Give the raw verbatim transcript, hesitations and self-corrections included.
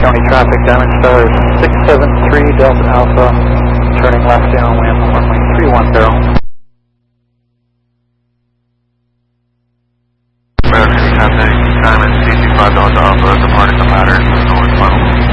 County traffic, Diamond Star six seven three Delta Alpha, turning left downwind, runway three one zero. American contact, Diamond C G five Delta Alpha, departing the ladder, north funnel.